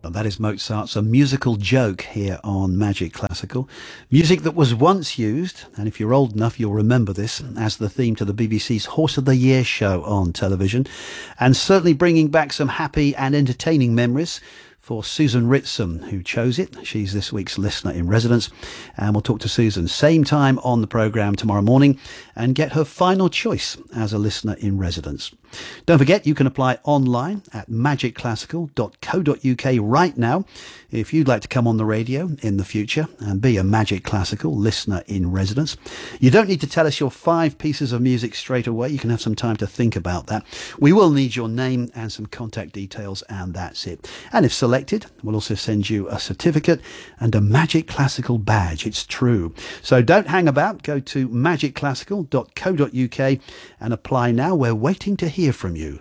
That is Mozart's A Musical Joke here on Magic Classical. Music that was once used, and if you're old enough, you'll remember this, as the theme to the BBC's Horse of the Year show on television, and certainly bringing back some happy and entertaining memories for Susan Ritson, who chose it. She's this week's listener in residence, and we'll talk to Susan same time on the programme tomorrow morning and get her final choice as a listener in residence. Don't forget, you can apply online at magicclassical.co.uk right now if you'd like to come on the radio in the future and be a Magic Classical listener in residence. You don't need to tell us your 5 pieces of music straight away. You can have some time to think about that. We will need your name and some contact details, and that's it. And if selected, we'll also send you a certificate and a Magic Classical badge. It's true. So don't hang about. Go to magicclassical.co.uk and apply now. We're waiting to hear from you.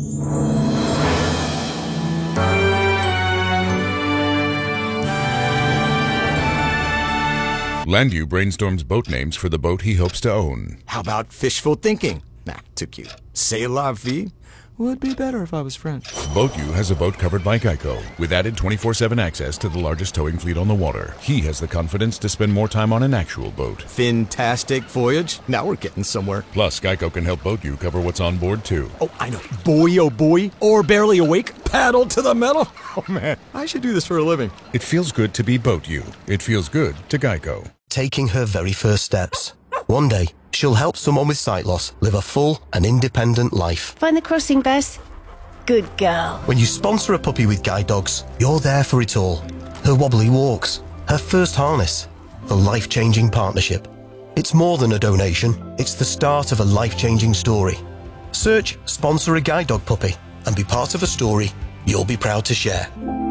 Landu brainstorms boat names for the boat he hopes to own. How about fishful thinking? Nah, too cute. C'est la vie would be better if I was French. BoatU has a boat covered by Geico, with added 24/7 access to the largest towing fleet on the water. He has the confidence to spend more time on an actual boat. Fantastic voyage. Now we're getting somewhere. Plus, Geico can help BoatU cover what's on board, too. Oh, I know. Buoy, oh buoy, or barely awake, paddle to the metal. Oh, man, I should do this for a living. It feels good to be BoatU. It feels good to Geico. Taking her very first steps. One day, she'll help someone with sight loss live a full and independent life. Find the crossing, Bess. Good girl. When you sponsor a puppy with guide dogs, you're there for it all. Her wobbly walks, her first harness, the life-changing partnership. It's more than a donation, it's the start of a life-changing story. Search Sponsor a Guide Dog Puppy and be part of a story you'll be proud to share.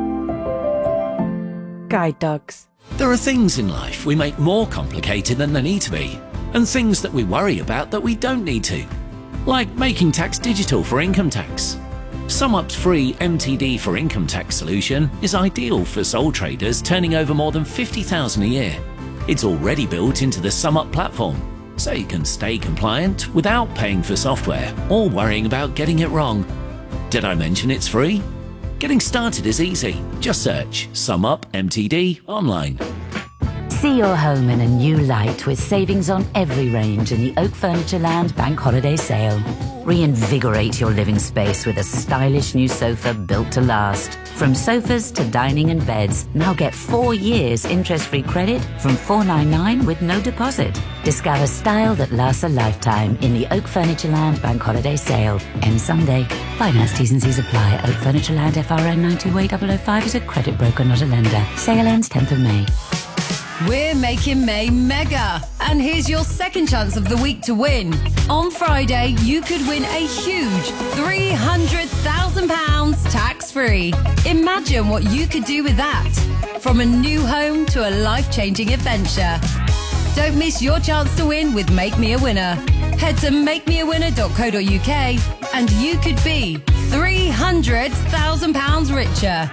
Guide dogs. There are things in life we make more complicated than they need to be, and things that we worry about that we don't need to, like making tax digital for income tax. SumUp's free MTD for income tax solution is ideal for sole traders turning over more than $50,000 a year. It's already built into the SumUp platform, so you can stay compliant without paying for software or worrying about getting it wrong. Did I mention it's free? Getting started is easy. Just search SumUp MTD online. See your home in a new light with savings on every range in the Oak Furniture Land Bank Holiday Sale. Reinvigorate your living space with a stylish new sofa built to last. From sofas to dining and beds, now get 4 years interest-free credit from $499 with no deposit. Discover style that lasts a lifetime in the Oak Furniture Land Bank Holiday Sale. Ends Sunday. Finance T's and C's apply. Oak Furniture Land FRN 9280005 is a credit broker, not a lender. Sale ends 10th of May. We're making May mega, and here's your second chance of the week to win. On Friday, you could win a huge £300,000 tax-free. Imagine what you could do with that. From a new home to a life-changing adventure. Don't miss your chance to win with Make Me a Winner. Head to makemeawinner.co.uk and you could be £300,000 richer.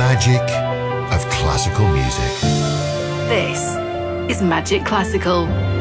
Magic of classical music. This is Magic Classical.